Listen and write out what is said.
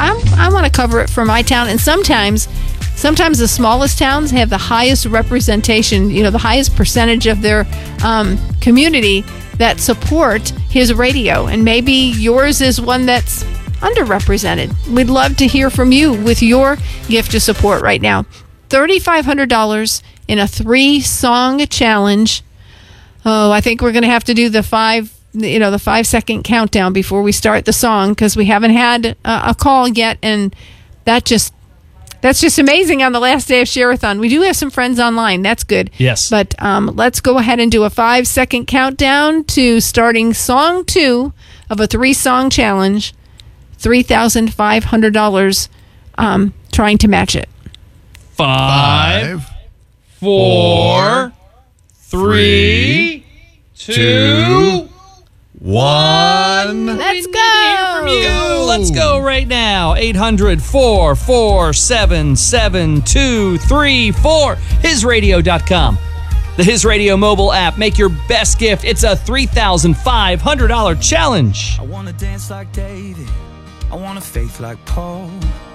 I want to cover it for my town. And sometimes the smallest towns have the highest representation, the highest percentage of their community that support his radio. And maybe yours is one that's underrepresented. We'd love to hear from you with your gift of support right now. $3,500 in a 3-song challenge. Oh, I think we're going to have to do the 5-second countdown before we start the song, because we haven't had a call yet, and that's just amazing on the last day of Share-a-thon. We do have some friends online. That's good. Yes. But let's go ahead and do a 5-second countdown to starting song 2 of a 3-song challenge. $3,500 trying to match it. 5, 4, 3, 2, 1. Let's go. From you. Let's go right now. 800-447-7234. HisRadio.com. The His Radio mobile app. Make your best gift. It's a $3,500 challenge. I want to dance like David. I want a faith like Paul.